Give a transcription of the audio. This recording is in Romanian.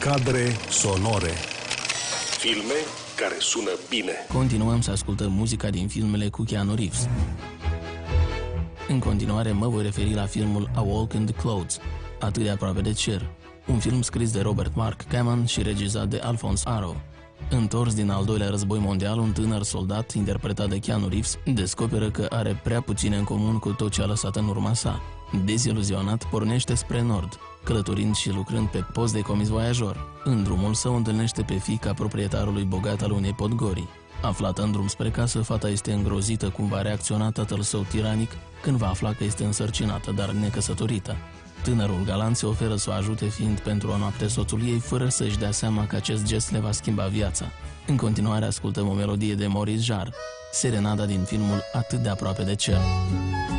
Cadre sonore. Filme care sună bine. Continuăm să ascultăm muzica din filmele cu Keanu Reeves. În continuare mă voi referi la filmul A Walk in the Clouds, Atât de aproape de cer, un film scris de Robert Mark Kamen și regizat de Alphonse Arau. Întors din al doilea război mondial, un tânăr soldat, interpretat de Keanu Reeves, descoperă că are prea puține în comun cu tot ce a lăsat în urma sa. Deziluzionat, pornește spre nord, călătorind și lucrând pe post de comisvoiajor. În drumul său întâlnește pe fiica proprietarului bogat al unei podgorii. Aflată în drum spre casă, fata este îngrozită cum va reacționa tatăl său tiranic când va afla că este însărcinată, dar necăsătorită. Tânărul galant se oferă să o ajute, fiind pentru o noapte soțul ei, fără să-și dea seama că acest gest le va schimba viața. În continuare ascultăm o melodie de Maurice Jarre, Serenada din filmul Atât de aproape de cer.